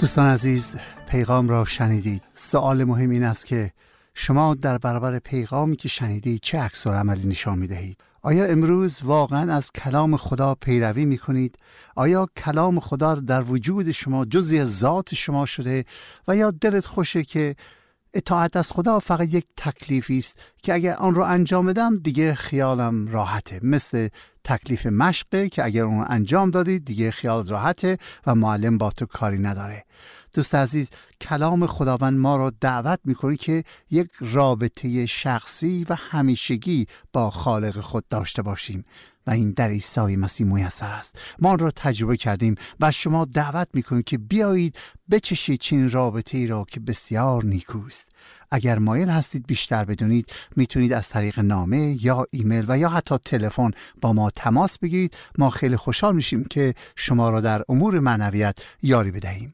دوستان عزیز، پیغام را شنیدید. سوال مهم این است که شما در برابر پیغامی که شنیدید چه عکس‌العملی نشان می‌دهید؟ آیا امروز واقعا از کلام خدا پیروی می‌کنید؟ آیا کلام خدا در وجود شما جزئی از ذات شما شده و یا دلت خوشه که اطاعت از خدا فقط یک تکلیفی است که اگر آن رو انجام بدم دیگه خیالم راحته، مثل تکلیف مشقه که اگر اون رو انجام دادی دیگه خیال راحته و معلم با تو کاری نداره. دوست عزیز، کلام خداوند ما را دعوت میکنه که یک رابطه شخصی و همیشگی با خالق خود داشته باشیم و این در عیسی مسیح میسر است. ما را تجربه کردیم و شما دعوت میکنیم که بیایید بچشید چین رابطه ای را که بسیار نیکوست. اگر مایل هستید بیشتر بدونید، میتونید از طریق نامه یا ایمیل و یا حتی تلفن با ما تماس بگیرید. ما خیلی خوشحال میشیم که شما را در امور معنویت یاری بدهیم.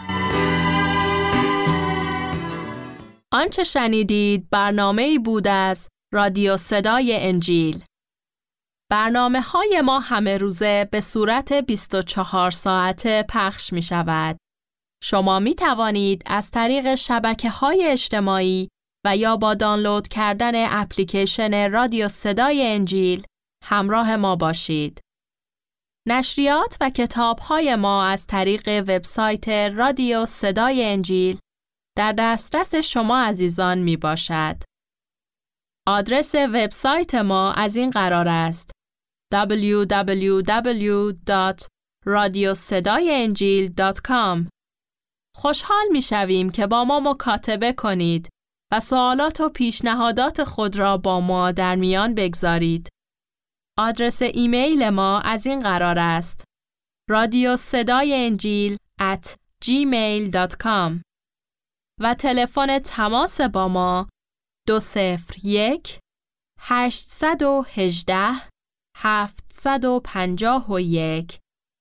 آنچه شنیدید برنامه‌ای بود از رادیو صدای انجیل. برنامه‌های ما همه روزه به صورت 24 ساعته پخش می شود. شما می توانید از طریق شبکه‌های اجتماعی و یا با دانلود کردن اپلیکیشن رادیو صدای انجیل همراه ما باشید. نشریات و کتاب‌های ما از طریق وبسایت رادیو صدای انجیل در دسترس شما عزیزان می باشد. آدرس وبسایت ما از این قرار است: www.radiosedaienjil.com. خوشحال می شویم که با ما مکاتبه کنید و سوالات و پیشنهادات خود را با ما در میان بگذارید. آدرس ایمیل ما از این قرار است: radiosedaienjil@gmail.com و تلفن تماس با ما 201 818 751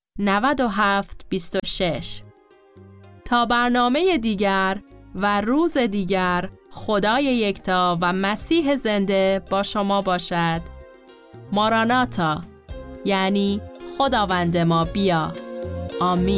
9726. تا برنامه دیگر و روز دیگر، خدای یکتا و مسیح زنده با شما باشد. ماراناتا، یعنی خداوند ما بیا. آمین.